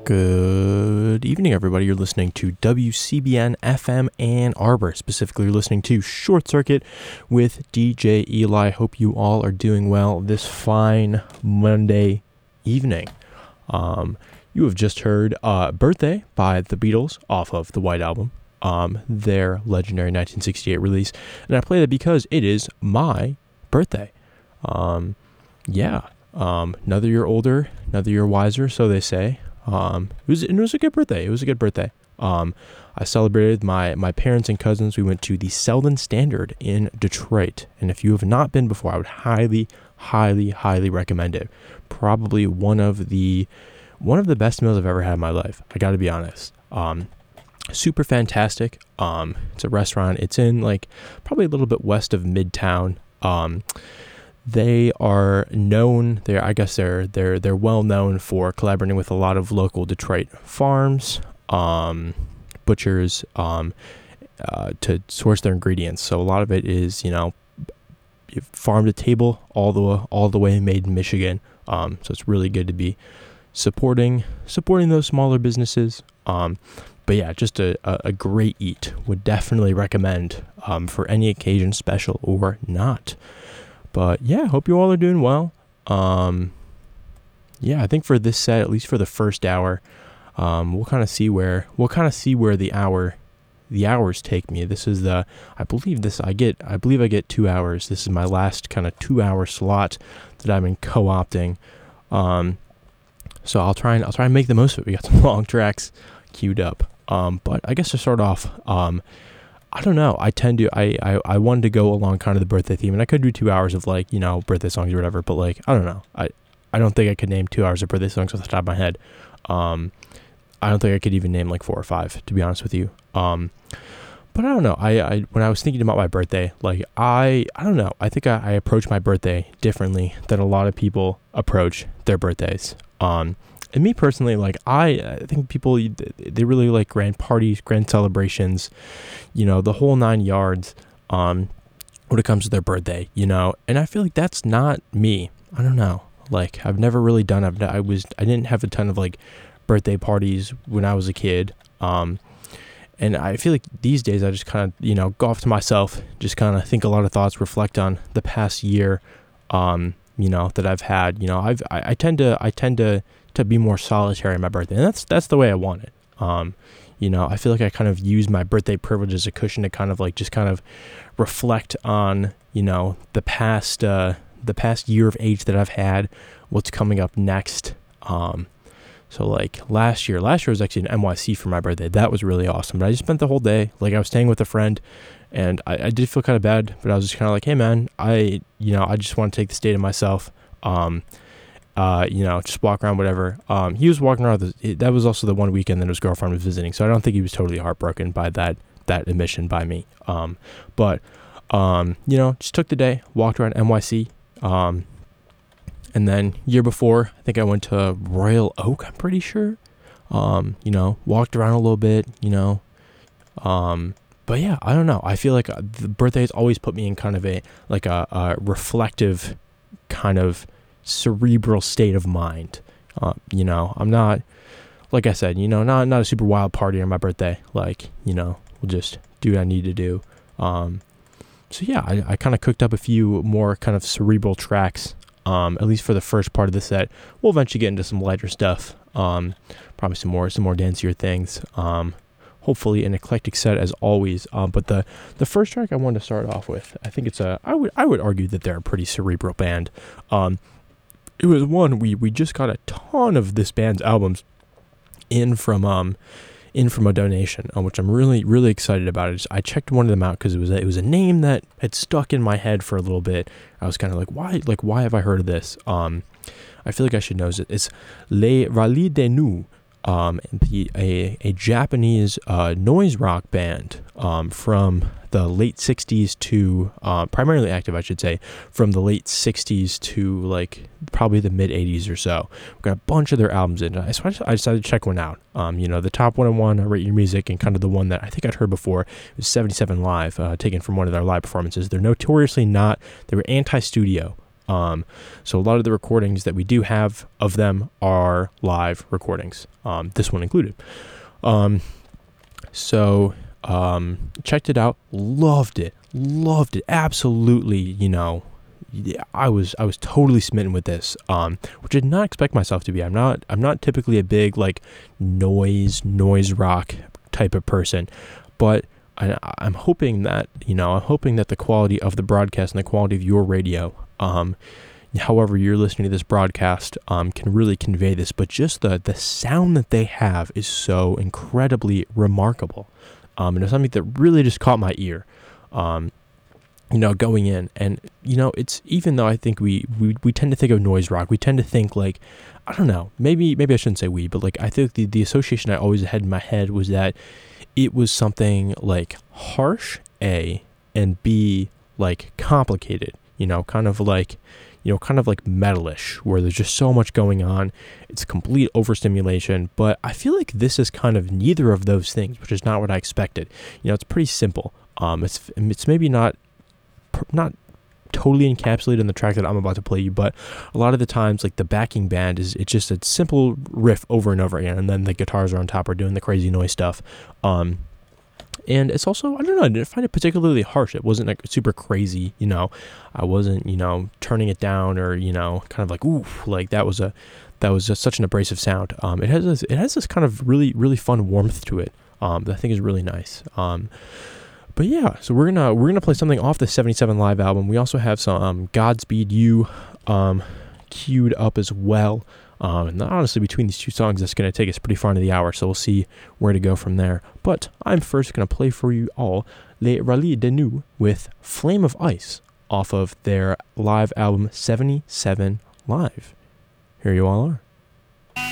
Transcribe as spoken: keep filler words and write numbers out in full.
Good evening, everybody. You're listening to W C B N F M Ann Arbor. Specifically, you're listening to Short Circuit with D J Eli. Hope you all are doing well this fine Monday evening. Um, you have just heard uh, Birthday by the Beatles off of the White Album, um, their legendary nineteen sixty-eight release. And I play that because it is my birthday. Um, yeah, um, another year older, another year wiser, so they say. Um, it was, it was a good birthday. It was a good birthday. Um, I celebrated my, my parents and cousins. We went to the Selden Standard in Detroit. And if you have not been before, I would highly, highly, highly recommend it. Probably one of the, one of the best meals I've ever had in my life. I gotta be honest. Um, super fantastic. Um, it's a restaurant. It's in like probably a little bit west of Midtown. Um, They are known. They're, I guess they're they're they're well known for collaborating with a lot of local Detroit farms, um, butchers, um, uh, to source their ingredients. So a lot of it is, you know, farm to table, all the all the way made in Michigan. Um, so it's really good to be supporting supporting those smaller businesses. Um, but yeah, just a, a, a great eat. Would definitely recommend um, for any occasion, special or not. But yeah, hope you all are doing well. Um, yeah, I think for this set, at least for the first hour, um, we'll kind of see where we'll kind of see where the hour, the hours take me. This is the, I believe this I get, I believe I get two hours. This is my last kind of two-hour slot that I've been co-opting. Um, so I'll try and I'll try and make the most of it. We got some long tracks queued up. Um, but I guess to start off, um. I don't know. I tend to, I, I, I wanted to go along kind of the birthday theme, and I could do two hours of like, you know, birthday songs or whatever, but like, I don't know. I, I don't think I could name two hours of birthday songs off the top of my head. Um, I don't think I could even name like four or five, to be honest with you. Um, but I don't know. I, I, when I was thinking about my birthday, like I, I don't know. I think I, I approach my birthday differently than a lot of people approach their birthdays. Um, And me personally, like, I, I think people, they really like grand parties, grand celebrations, you know, the whole nine yards, um, when it comes to their birthday, you know, and I feel like that's not me. I don't know. Like, I've never really done, I've, I was, I didn't have a ton of like birthday parties when I was a kid. Um, and I feel like these days I just kind of, you know, go off to myself, just kind of think a lot of thoughts, reflect on the past year, um, you know, that I've had, you know, I've, I, I tend to, I tend to, to be more solitary on my birthday, and that's that's the way I want it. Um, you know, I feel like I kind of use my birthday privilege as a cushion to kind of like just kind of reflect on, you know, the past uh, the past year of age that I've had, what's coming up next. Um, so like last year, last year was actually an N Y C for my birthday. That was really awesome. But I just spent the whole day, like I was staying with a friend, and I, I did feel kind of bad, but I was just kind of like, hey man, I you know I just want to take this day to myself. Um, Uh, you know, just walk around, whatever. Um, he was walking around. The, that was also the one weekend that his girlfriend was visiting, so I don't think he was totally heartbroken by that that admission by me. Um, but um, you know, just took the day, walked around N Y C, um, and then year before, I think I went to Royal Oak. I'm pretty sure. Um, you know, walked around a little bit. You know, um, but yeah, I don't know. I feel like the birthdays always put me in kind of a like a, a reflective kind of cerebral state of mind. Uh, you know, I'm not, like I said, you know, not not a super wild party on my birthday. Like, you know, we'll just do what I need to do. Um, so yeah, I, I kind of cooked up a few more kind of cerebral tracks, um, at least for the first part of the set. We'll eventually get into some lighter stuff. Um, probably some more, some more dancier things. Um, hopefully an eclectic set as always. Um, but the, the first track I wanted to start off with, I think it's a, I would, I would argue that they're a pretty cerebral band. Um, It was one we we just got a ton of this band's albums in from um in from a donation, um, which I'm really really excited about. I, just, I checked one of them out because it was a, it was a name that had stuck in my head for a little bit. I was kind of like, why like why have I heard of this? Um, I feel like I should know it. It's Les Rallye des Nuits, um, the, a a Japanese uh, noise rock band um from the late sixties to uh, primarily active, I should say, from the late sixties to like probably the mid eighties or so. We've got a bunch of their albums in. So I decided to check one out. Um, you know, the top one oh one, Rate Your Music, and kind of the one that I think I'd heard before was seventy-seven Live, uh, taken from one of their live performances. They're notoriously not, they were anti-studio. Um, so a lot of the recordings that we do have of them are live recordings, um, this one included. Um, so um, checked it out, loved it, loved it, absolutely, you know, yeah, I was I was totally smitten with this, um, which I did not expect myself to be. I'm not I'm not typically a big like noise noise rock type of person, but I, I'm hoping that you know I'm hoping that the quality of the broadcast and the quality of your radio, um, however you're listening to this broadcast, um, can really convey this. But just the the sound that they have is so incredibly remarkable, um, and it's something that really just caught my ear. Um, you know, going in, and you know, it's even though I think we, we we tend to think of noise rock, we tend to think like, I don't know, maybe maybe I shouldn't say we, but like I think the the association I always had in my head was that it was something like harsh, A, and B, like complicated, you know, kind of like, you know, kind of like metalish, where there's just so much going on. It's complete overstimulation, but I feel like this is kind of neither of those things, which is not what I expected. You know, it's pretty simple. Um, it's it's maybe not not totally encapsulated in the track that I'm about to play you, but a lot of the times, like the backing band is it's just a simple riff over and over again, and then the guitars are on top, are doing the crazy noise stuff. Um, and it's also, I don't know, I didn't find it particularly harsh. It wasn't like super crazy, you know. I wasn't, you know, turning it down or, you know, kind of like, ooh, like that was a that was just such an abrasive sound. Um, it has this, it has this kind of really really fun warmth to it. Um, that I think is really nice. Um. But yeah, so we're gonna we're gonna play something off the seventy-seven live album. We also have some um, Godspeed You um, queued up as well. Um, and honestly, between these two songs, it's gonna take us pretty far into the hour. So we'll see where to go from there. But I'm first gonna play for you all Les Rallyes de Nous with Flame of Ice off of their live album seventy-seven Live. Here you all are.